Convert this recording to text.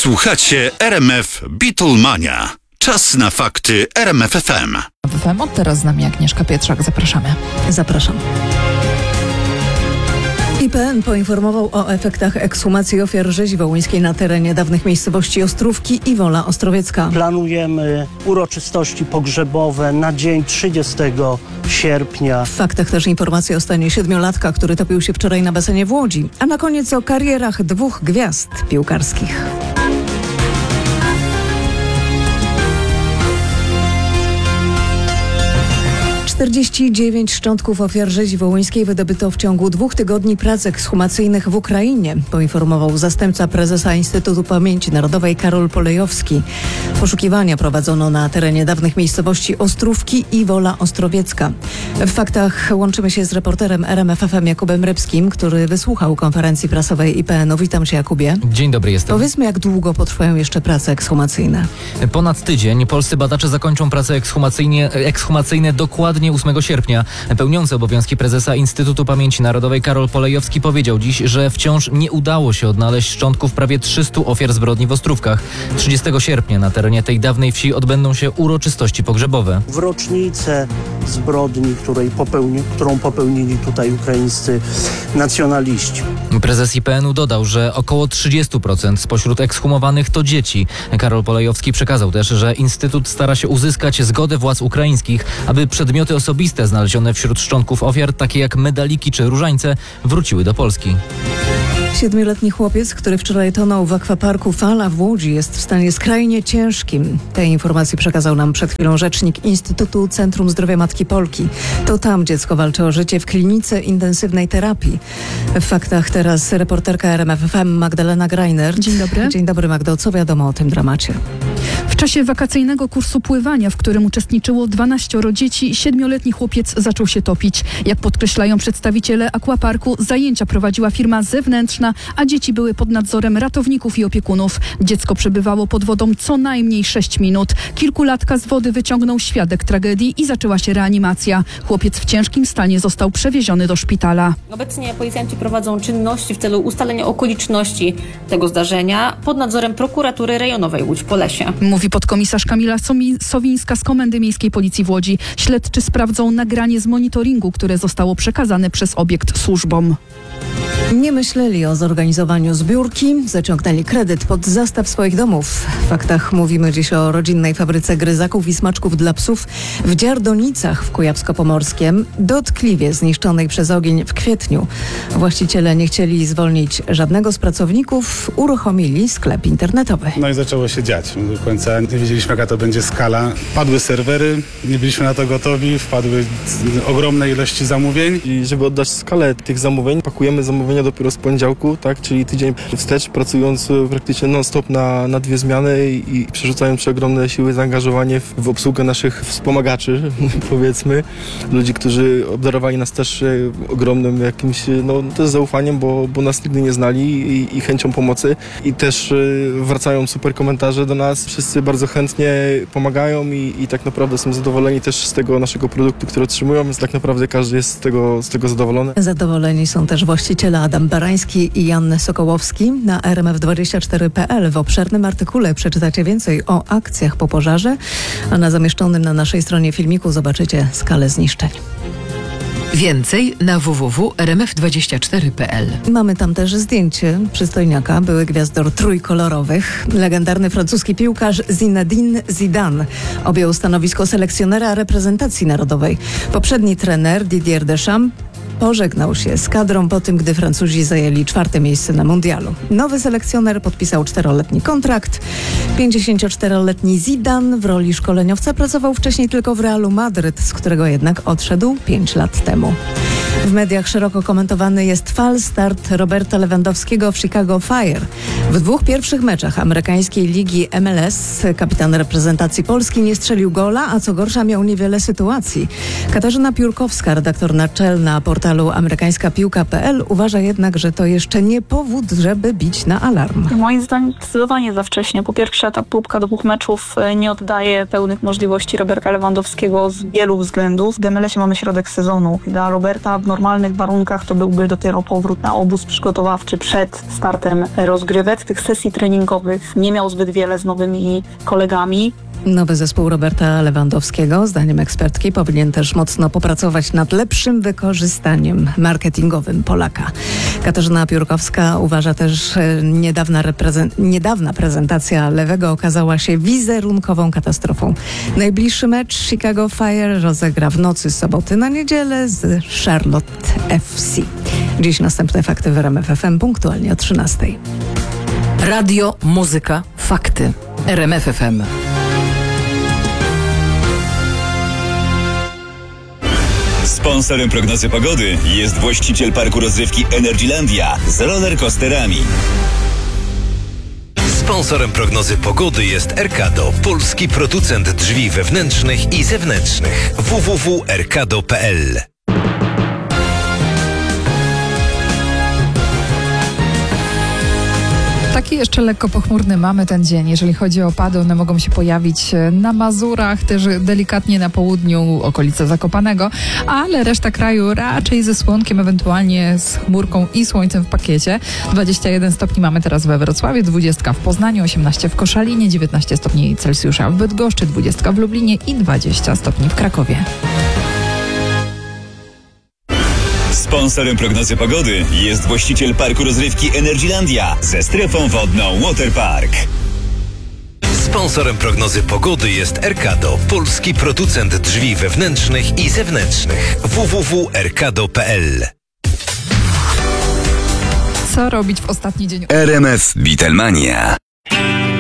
Słuchacie RMF Beatlemania. Czas na fakty RMF FM. FM. Od teraz z nami Agnieszka Pietrzak. Zapraszamy. Zapraszam. IPN poinformował o efektach ekshumacji ofiar rzezi wołyńskiej na terenie dawnych miejscowości Ostrówki i Wola Ostrowiecka. Planujemy uroczystości pogrzebowe na dzień 30 sierpnia. W faktach też informacja o stanie 7-latka, który topił się wczoraj na basenie w Łodzi. A na koniec o karierach 2 gwiazd piłkarskich. – 49 szczątków ofiar rzezi wołyńskiej wydobyto w ciągu 2 tygodni prac ekshumacyjnych w Ukrainie, poinformował zastępca prezesa Instytutu Pamięci Narodowej Karol Polejowski. Poszukiwania prowadzono na terenie dawnych miejscowości Ostrówki i Wola Ostrowiecka. W faktach łączymy się z reporterem RMF FM Jakubem Rybskim, który wysłuchał konferencji prasowej IPN-u. Witam cię, Jakubie. Dzień dobry, jestem. Powiedzmy, jak długo potrwają jeszcze prace ekshumacyjne? Ponad tydzień. Polscy badacze zakończą prace ekshumacyjne dokładnie 8 sierpnia. Pełniący obowiązki prezesa Instytutu Pamięci Narodowej Karol Polejowski powiedział dziś, że wciąż nie udało się odnaleźć szczątków prawie 300 ofiar zbrodni w Ostrówkach. 30 sierpnia na terenie tej dawnej wsi odbędą się uroczystości pogrzebowe. W rocznicę zbrodni, którą popełnili tutaj ukraińscy nacjonaliści. Prezes IPN-u dodał, że około 30% spośród ekshumowanych to dzieci. Karol Polejowski przekazał też, że Instytut stara się uzyskać zgodę władz ukraińskich, aby przedmioty osobiste znalezione wśród szczątków ofiar, takie jak medaliki czy różańce, wróciły do Polski. 7-letni chłopiec, który wczoraj tonął w akwaparku Fala w Łodzi, jest w stanie skrajnie ciężkim. Te informacje przekazał nam przed chwilą rzecznik Instytutu Centrum Zdrowia Matki Polki. To tam dziecko walczy o życie w klinice intensywnej terapii. W faktach teraz reporterka RMF FM Magdalena Greiner. Dzień dobry. Dzień dobry, Magdo. Co wiadomo o tym dramacie? W czasie wakacyjnego kursu pływania, w którym uczestniczyło 12 dzieci, 7-letni chłopiec zaczął się topić. Jak podkreślają przedstawiciele akwaparku, zajęcia prowadziła firma zewnętrzna, a dzieci były pod nadzorem ratowników i opiekunów. Dziecko przebywało pod wodą co najmniej 6 minut. Kilkulatka z wody wyciągnął świadek tragedii i zaczęła się reanimacja. Chłopiec w ciężkim stanie został przewieziony do szpitala. Obecnie policjanci prowadzą czynności w celu ustalenia okoliczności tego zdarzenia pod nadzorem prokuratury rejonowej Łódź-Polesie. Mówi podkomisarz Kamila Sowińska z Komendy Miejskiej Policji w Łodzi. Śledczy sprawdzą nagranie z monitoringu, które zostało przekazane przez obiekt służbom. Nie myśleli o zorganizowaniu zbiórki, zaciągnęli kredyt pod zastaw swoich domów. W faktach mówimy dziś o rodzinnej fabryce gryzaków i smaczków dla psów w Dziardonicach w Kujawsko-Pomorskiem, dotkliwie zniszczonej przez ogień w kwietniu. Właściciele nie chcieli zwolnić żadnego z pracowników, uruchomili sklep internetowy. No i zaczęło się dziać. Do końca nie wiedzieliśmy, jaka to będzie skala. Padły serwery, nie byliśmy na to gotowi, wpadły ogromne ilości zamówień. I żeby oddać skalę tych zamówień, pakujemy zamówienia dopiero z poniedziałku, tak, czyli tydzień wstecz, pracując praktycznie non-stop na 2 zmiany i przerzucając przeogromne siły, zaangażowanie w obsługę naszych wspomagaczy, powiedzmy, ludzi, którzy obdarowali nas też ogromnym jakimś, też zaufaniem, bo nas nigdy nie znali i chęcią pomocy i też wracają super komentarze do nas. Wszyscy bardzo chętnie pomagają i tak naprawdę są zadowoleni też z tego naszego produktu, który otrzymują, więc tak naprawdę każdy jest z tego zadowolony. Zadowoleni są też właściciele Adam Barański i Jan Sokołowski. Na rmf24.pl w obszernym artykule przeczytacie więcej o akcjach po pożarze, a na zamieszczonym na naszej stronie filmiku zobaczycie skalę zniszczeń. Więcej na www.rmf24.pl. Mamy tam też zdjęcie przystojniaka, były gwiazdor trójkolorowych. Legendarny francuski piłkarz Zinedine Zidane objął stanowisko selekcjonera reprezentacji narodowej. Poprzedni trener Didier Deschamps pożegnał się z kadrą po tym, gdy Francuzi zajęli 4. miejsce na mundialu. Nowy selekcjoner podpisał 4-letni kontrakt. 54-letni Zidane w roli szkoleniowca pracował wcześniej tylko w Realu Madryt, z którego jednak odszedł 5 lat temu. W mediach szeroko komentowany jest fal start Roberta Lewandowskiego w Chicago Fire. W 2 pierwszych meczach amerykańskiej ligi MLS kapitan reprezentacji Polski nie strzelił gola, a co gorsza miał niewiele sytuacji. Katarzyna Piórkowska, redaktor naczelna portalu amerykańskapiłka.pl, uważa jednak, że to jeszcze nie powód, żeby bić na alarm. Moim zdaniem zdecydowanie za wcześnie. Po pierwsze, ta próbka 2 meczów nie oddaje pełnych możliwości Roberta Lewandowskiego z wielu względów. W MLS mamy środek sezonu. Dla Roberta normalnych warunkach to byłby dopiero powrót na obóz przygotowawczy przed startem rozgrywek. Tych sesji treningowych nie miał zbyt wiele z nowymi kolegami. Nowy zespół Roberta Lewandowskiego, zdaniem ekspertki, powinien też mocno popracować nad lepszym wykorzystaniem marketingowym Polaka. Katarzyna Piórkowska uważa też, że niedawna prezentacja Lewego okazała się wizerunkową katastrofą. Najbliższy mecz Chicago Fire rozegra w nocy z soboty na niedzielę z Charlotte FC. Dziś następne fakty w RMF FM punktualnie o 13:00. Radio, muzyka, fakty. RMF FM. Sponsorem prognozy pogody jest właściciel parku rozrywki Energylandia z rollercoasterami. Sponsorem prognozy pogody jest Erkado, polski producent drzwi wewnętrznych i zewnętrznych. www.erkado.pl. Taki jeszcze lekko pochmurny mamy ten dzień. Jeżeli chodzi o opady, one mogą się pojawić na Mazurach, też delikatnie na południu, okolice Zakopanego, ale reszta kraju raczej ze słonkiem, ewentualnie z chmurką i słońcem w pakiecie. 21 stopni mamy teraz we Wrocławiu, 20 w Poznaniu, 18 w Koszalinie, 19 stopni Celsjusza w Bydgoszczy, 20 w Lublinie i 20 stopni w Krakowie. Sponsorem prognozy pogody jest właściciel parku rozrywki Energylandia ze strefą wodną Waterpark. Sponsorem prognozy pogody jest Erkado, polski producent drzwi wewnętrznych i zewnętrznych. www.erkado.pl. Co robić w ostatni dzień? RMF Beatlemania.